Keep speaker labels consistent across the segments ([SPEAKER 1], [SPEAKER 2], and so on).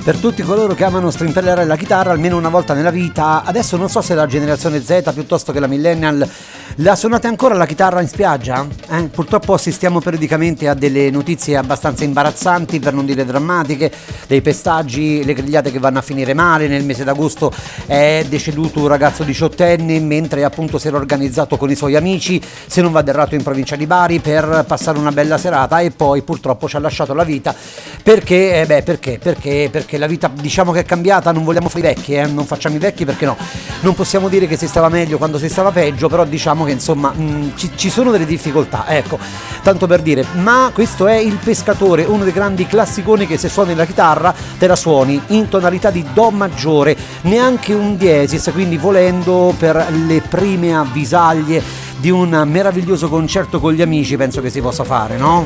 [SPEAKER 1] per tutti coloro che amano strimpellare la chitarra almeno una volta nella vita. Adesso non so se la generazione Z piuttosto che la millennial la suonate ancora la chitarra in spiaggia? Purtroppo assistiamo periodicamente a delle notizie abbastanza imbarazzanti, per non dire drammatiche, dei pestaggi, le grigliate che vanno a finire male. Nel mese d'agosto è deceduto un ragazzo 18enne mentre appunto si era organizzato con i suoi amici, se non vado errato in provincia di Bari, per passare una bella serata, e poi purtroppo ci ha lasciato la vita perché la vita diciamo che è cambiata. Non vogliamo fare i vecchi, non facciamo i vecchi, perché no, non possiamo dire che si stava meglio quando si stava peggio, però diciamo che insomma ci sono delle difficoltà, ecco, tanto per dire. Ma questo è Il Pescatore, uno dei grandi classiconi che se suoni la chitarra te la suoni in tonalità di do maggiore, neanche un diesis, quindi volendo per le prime avvisaglie di un meraviglioso concerto con gli amici penso che si possa fare, no?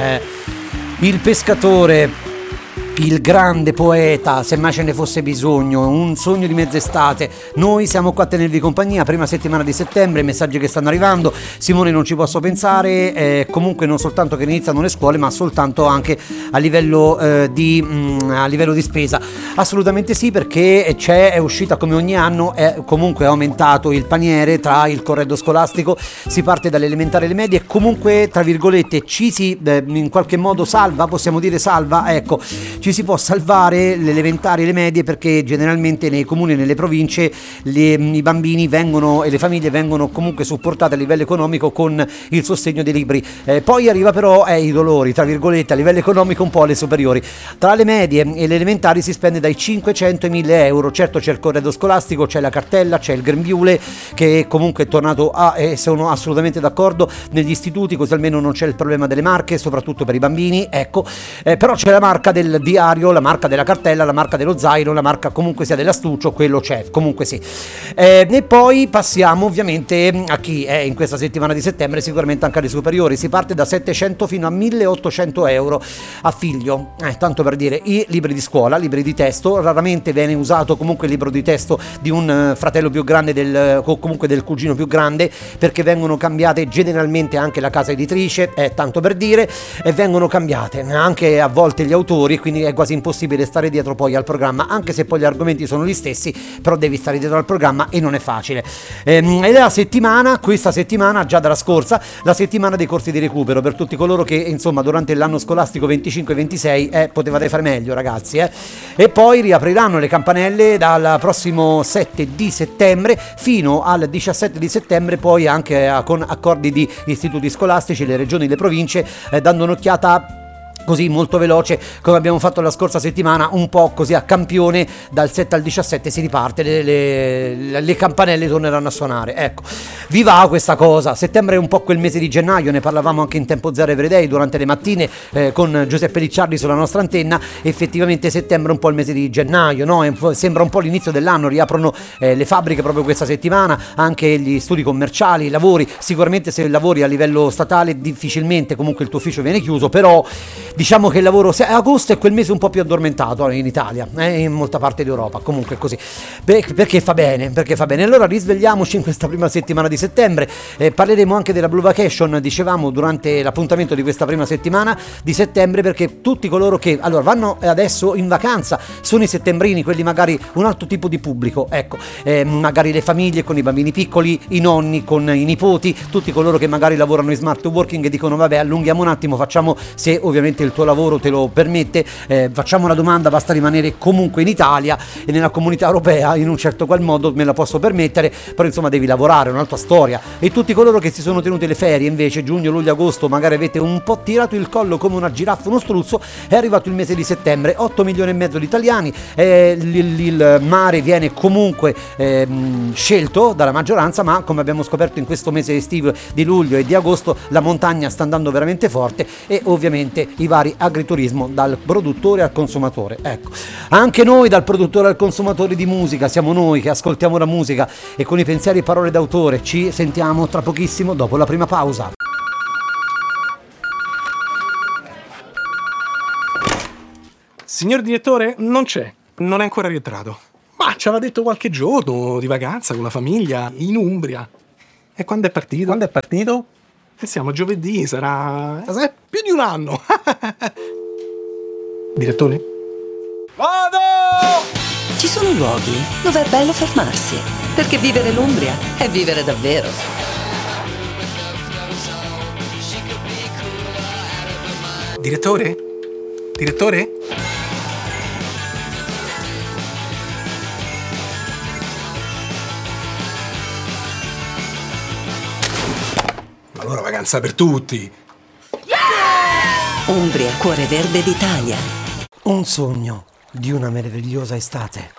[SPEAKER 1] Il Pescatore, il grande poeta, se mai ce ne fosse bisogno, un sogno di mezz'estate. Noi siamo qua a tenervi compagnia, prima settimana di settembre, messaggi che stanno arrivando. Simone, non ci posso pensare, comunque non soltanto che iniziano le scuole, ma soltanto anche a livello di spesa. Assolutamente sì, perché è uscita come ogni anno, comunque è aumentato il paniere tra il corredo scolastico, si parte dalle elementari alle medie, comunque tra virgolette ci si in qualche modo salva, possiamo dire salva, ecco, ci si può salvare le elementari e le medie, perché generalmente nei comuni e nelle province i bambini vengono e le famiglie vengono comunque supportate a livello economico con il sostegno dei libri. Poi arriva però i dolori, tra virgolette, a livello economico un po' alle superiori. Tra le medie e le elementari si spende dai 500 ai 1000 euro. Certo, c'è il corredo scolastico, c'è la cartella, c'è il grembiule che comunque è tornato e sono assolutamente d'accordo negli istituti, così almeno non c'è il problema delle marche, soprattutto per i bambini, ecco. Però c'è la marca del diario, la marca della cartella, la marca dello zaino, la marca comunque sia dell'astuccio, quello c'è, comunque sì. E poi passiamo ovviamente a chi è in questa settimana di settembre, sicuramente anche alle superiori. Si parte da 700 fino a 1800 euro a figlio, tanto per dire. I libri di scuola, libri di testo, raramente viene usato comunque il libro di testo di un fratello più grande o comunque del cugino più grande, perché vengono cambiate generalmente anche la casa editrice, tanto per dire, e vengono cambiate anche a volte gli autori, quindi è quasi impossibile stare dietro poi al programma, anche se poi gli argomenti sono gli stessi, però devi stare dietro al programma e non è facile. Ed è la settimana, questa settimana, già dalla scorsa, la settimana dei corsi di recupero per tutti coloro che insomma durante l'anno scolastico 25-26 potevate fare meglio, ragazzi, E poi riapriranno le campanelle dal prossimo 7 di settembre fino al 17 di settembre, poi anche con accordi di istituti scolastici, le regioni, le province, dando un'occhiata così molto veloce, come abbiamo fatto la scorsa settimana, un po' così a campione. Dal 7 al 17 si riparte, le campanelle torneranno a suonare, ecco. Vi va questa cosa? Settembre è un po' quel mese di gennaio, ne parlavamo anche in Tempo Zero Everyday durante le mattine con Giuseppe Licciardi sulla nostra antenna. Effettivamente settembre è un po' il mese di gennaio, no? Sembra un po' l'inizio dell'anno, riaprono le fabbriche proprio questa settimana, anche gli studi commerciali, i lavori. Sicuramente se lavori a livello statale difficilmente comunque il tuo ufficio viene chiuso, però diciamo che il lavoro, agosto è quel mese un po' più addormentato in Italia, in molta parte d'Europa, comunque è così, perché fa bene. Allora risvegliamoci in questa prima settimana di settembre, parleremo anche della Blue Vacation, dicevamo, durante l'appuntamento di questa prima settimana di settembre, perché tutti coloro che vanno adesso in vacanza sono i settembrini, quelli magari un altro tipo di pubblico, ecco, magari le famiglie con i bambini piccoli, i nonni con i nipoti, tutti coloro che magari lavorano in smart working e dicono vabbè, allunghiamo un attimo, facciamo, se ovviamente il tuo lavoro te lo permette, facciamo una domanda, basta rimanere comunque in Italia e nella comunità europea, in un certo qual modo me la posso permettere, però insomma devi lavorare, è un'altra storia. E tutti coloro che si sono tenuti le ferie invece, giugno, luglio, agosto, magari avete un po' tirato il collo come una giraffa, uno struzzo, è arrivato il mese di settembre, 8 milioni e mezzo di italiani, il mare viene comunque scelto dalla maggioranza, ma come abbiamo scoperto in questo mese estivo di luglio e di agosto, la montagna sta andando veramente forte, e ovviamente i vari agriturismo, dal produttore al consumatore. Ecco, anche noi dal produttore al consumatore di musica, siamo noi che ascoltiamo la musica e con i pensieri e parole d'autore. Ci sentiamo tra pochissimo dopo la prima pausa.
[SPEAKER 2] Signor direttore, non c'è, non è ancora rientrato. Ma ci aveva detto qualche giorno di vacanza con la famiglia in Umbria. E quando è partito?
[SPEAKER 3] Quando è partito?
[SPEAKER 2] Siamo a giovedì, sarà più di un anno. Direttore?
[SPEAKER 3] Vado! Ci sono luoghi dove è bello fermarsi, perché vivere l'Umbria è vivere davvero.
[SPEAKER 2] Direttore? Direttore? Allora vacanza per tutti.
[SPEAKER 3] Umbria, cuore verde d'Italia.
[SPEAKER 1] Un sogno di una meravigliosa estate.